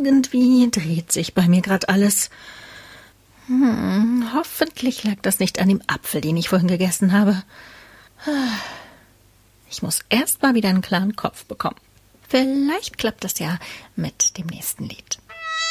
irgendwie dreht sich bei mir gerade alles. Hoffentlich lag das nicht an dem Apfel, den ich vorhin gegessen habe. Ich muss erst mal wieder einen klaren Kopf bekommen. Vielleicht klappt das ja mit dem nächsten Lied.